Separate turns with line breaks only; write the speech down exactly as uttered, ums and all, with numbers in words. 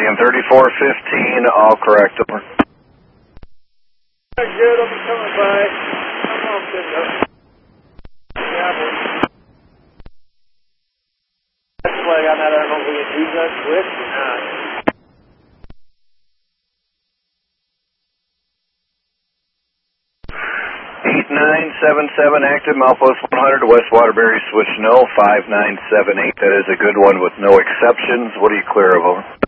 M thirty-four fifteen, all correct, over.
Good, I'll be coming by. Come on, Bingo. Yeah, boy. That's why I don't know if we can use that switch or not.
eight nine seven seven active, Milepost one hundred to West Waterbury, switch no, five nine seven eight. That is a good one with no exceptions. What are you clear of, over?